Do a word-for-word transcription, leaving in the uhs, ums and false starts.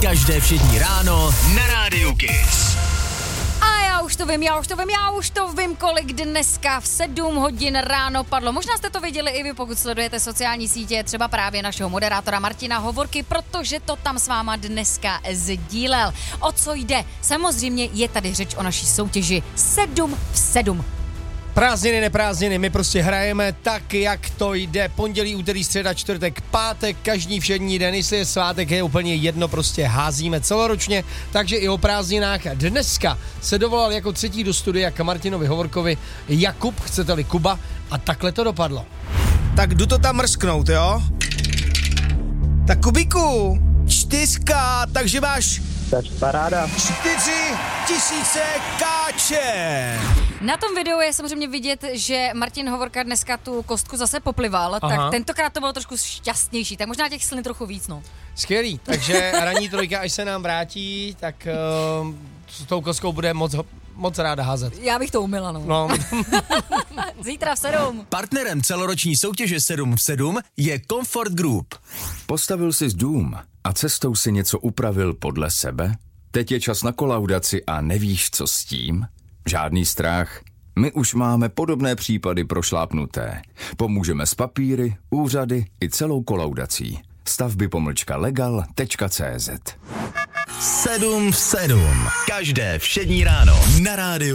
Každé všední ráno na Rádiu Kiss. A já už to vím, já už to vím, já už to vím, kolik dneska v sedm hodin ráno padlo. Možná jste to viděli i vy, pokud sledujete sociální sítě, třeba právě našeho moderátora Martina Hovorky, protože to tam s váma dneska sdílel. O co jde? Samozřejmě je tady řeč o naší soutěži sedm v sedm. Prázdniny, neprázdniny, my prostě hrajeme tak, jak to jde. Pondělí, úterý, středa, čtvrtek, pátek, každý všední den, jestli je svátek, je úplně jedno, prostě házíme celoročně, takže i o prázdninách. Dneska se dovolal jako třetí do studia k Martinovi Hovorkovi Jakub, chcete-li Kuba, a takhle to dopadlo. Tak jdu to tam mrsknout, jo? Tak Kubíku, čtyřka, takže máš... Tak paráda. Čtyři tisíce káče. Na tom videu je samozřejmě vidět, že Martin Hovorka dneska tu kostku zase poplival, Aha. tak tentokrát to bylo trošku šťastnější, tak možná těch slin trochu víc, no. Skvělý, takže ranní trojka, až se nám vrátí, tak uh, s tou kostkou bude moc, moc ráda házet. Já bych to umila, no. No. Zítra v sedm. Partnerem celoroční soutěže sedm v sedm je Comfort Group. Postavil jsi dům a cestou si něco upravil podle sebe? Teď je čas na kolaudaci a nevíš, co s tím? Žádný strach. My už máme podobné případy prošlápnuté. Pomůžeme s papíry, úřady i celou kolaudací. Stavby pomlčka legal tečka cé zet. sedm v sedm. Každé všední ráno na Rádiu